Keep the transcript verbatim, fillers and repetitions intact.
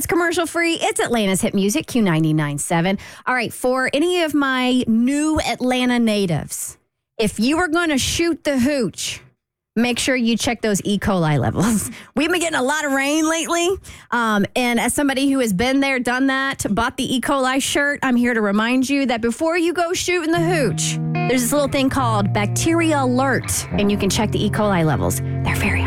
it's commercial free. It's Atlanta's hit music, Q ninety-nine point seven. All right, for any of my new Atlanta natives, if you are going to shoot the hooch, make sure you check those E. coli levels. We've been getting a lot of rain lately. Um, and as somebody who has been there, done that, bought the E. coli shirt, I'm here to remind you that before you go shooting the hooch, there's this little thing called Bacteria Alert, and you can check the E. coli levels. They're very